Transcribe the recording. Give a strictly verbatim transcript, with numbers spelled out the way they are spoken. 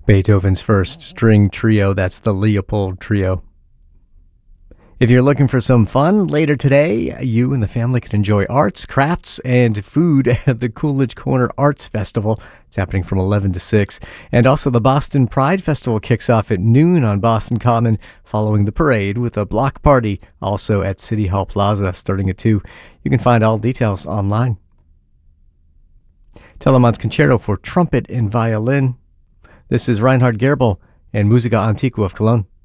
Beethoven's first string trio, that's the Leopold Trio. If you're looking for some fun later today, you and the family can enjoy arts, crafts, and food at the Coolidge Corner Arts Festival. It's happening from eleven to six. And also the Boston Pride Festival kicks off at noon on Boston Common, following the parade with a block party, also at City Hall Plaza, starting at two. You can find all details online. Telemann's Concerto for Trumpet and Violin. This is Reinhard Gerbel and Musica Antiqua of Cologne.